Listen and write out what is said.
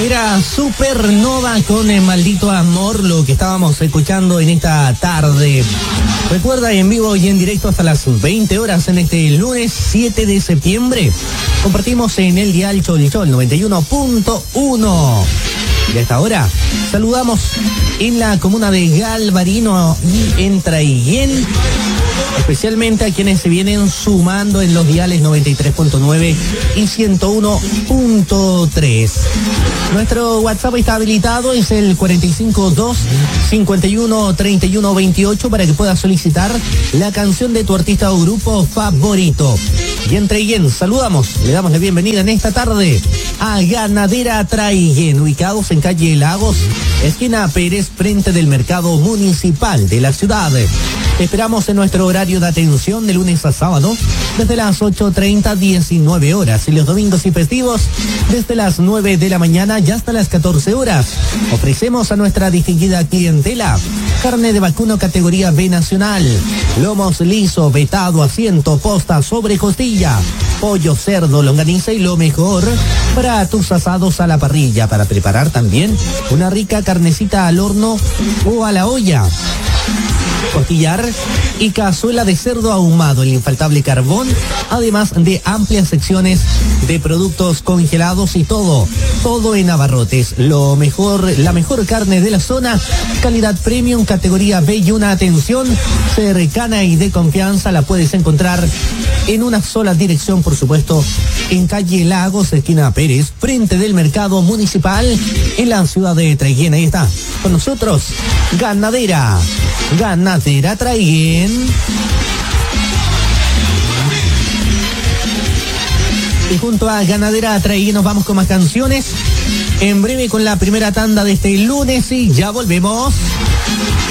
Era Supernova con el Maldito Amor, lo que estábamos escuchando en esta tarde. Recuerda, en vivo y en directo hasta las 20 horas en este lunes 7 de septiembre. Compartimos en el dial Cholichol 91.1. Y a esta hora saludamos en la comuna de Galvarino y en Traiguén, especialmente a quienes se vienen sumando en los diales 93.9 y 101.3. Nuestro WhatsApp está habilitado, es el 452-513128 para que puedas solicitar la canción de tu artista o grupo favorito. Y en Traiguén saludamos, le damos la bienvenida en esta tarde a Ganadera Traiguén, ubicados en calle Lagos, esquina Pérez, frente del mercado municipal de la ciudad. Te esperamos en nuestro horario de atención de lunes a sábado, desde las 8:30 a 19 horas, y los domingos y festivos, desde las 9 de la mañana y hasta las 14 horas. Ofrecemos a nuestra distinguida clientela carne de vacuno categoría B nacional, lomos liso, vetado, asiento, posta, sobre costilla, pollo, cerdo, longaniza y lo mejor para tus asados a la parrilla, para preparar también una rica carnecita al horno o a la olla. Costillar y cazuela de cerdo ahumado, el infaltable carbón, además de amplias secciones de productos congelados y todo en abarrotes. Lo mejor, la mejor carne de la zona, calidad premium, categoría B, y una atención cercana y de confianza la puedes encontrar en una sola dirección, por supuesto, en calle Lagos, esquina Pérez, frente del mercado municipal en la ciudad de Traiguén. Ahí está, con nosotros, Ganadera Traiguén. Y junto a Ganadera Traiguén nos vamos con más canciones. En breve con la primera tanda de este lunes y ya volvemos.